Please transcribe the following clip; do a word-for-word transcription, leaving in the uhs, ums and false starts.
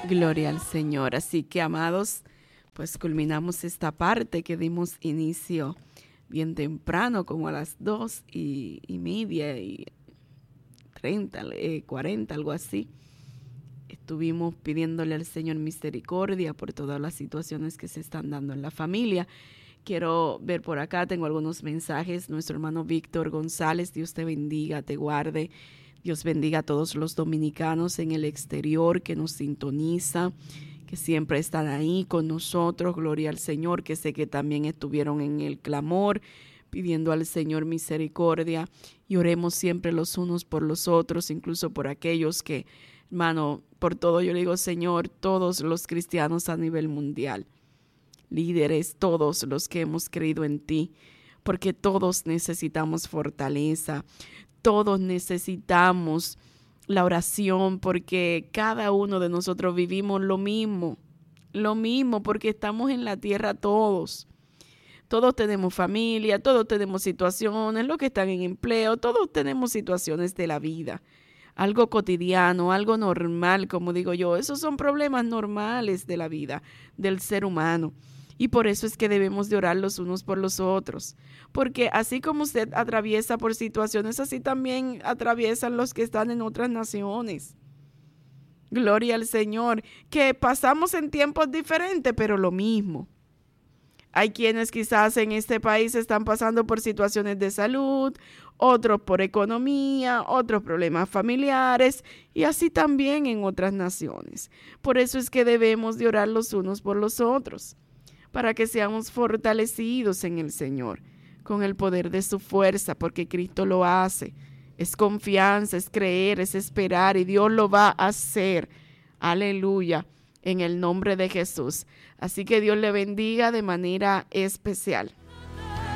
Gloria al Señor. Así que, amados, pues culminamos esta parte que dimos inicio bien temprano, como a las dos y, y media y treinta, eh, cuarenta, algo así. Estuvimos pidiéndole al Señor misericordia por todas las situaciones que se están dando en la familia. Quiero ver por acá, tengo algunos mensajes. Nuestro hermano Víctor González, Dios te bendiga, te guarde. Dios bendiga a todos los dominicanos en el exterior que nos sintonizan, que siempre están ahí con nosotros. Gloria al Señor, que sé que también estuvieron en el clamor, pidiendo al Señor misericordia. Y oremos siempre los unos por los otros, incluso por aquellos que, hermano, por todo yo le digo, Señor, todos los cristianos a nivel mundial, líderes, todos los que hemos creído en ti, porque todos necesitamos fortaleza, todos necesitamos la oración, porque cada uno de nosotros vivimos lo mismo, lo mismo, porque estamos en la tierra todos. Todos tenemos familia, todos tenemos situaciones, los que están en empleo, todos tenemos situaciones de la vida. Algo cotidiano, algo normal, como digo yo, esos son problemas normales de la vida del ser humano. Y por eso es que debemos de orar los unos por los otros. Porque así como usted atraviesa por situaciones, así también atraviesan los que están en otras naciones. Gloria al Señor, que pasamos en tiempos diferentes, pero lo mismo. Hay quienes quizás en este país están pasando por situaciones de salud, otros por economía, otros problemas familiares y así también en otras naciones. Por eso es que debemos de orar los unos por los otros, para que seamos fortalecidos en el Señor, con el poder de su fuerza, porque Cristo lo hace. Es confianza, es creer, es esperar y Dios lo va a hacer. Aleluya, en el nombre de Jesús. Así que Dios le bendiga de manera especial.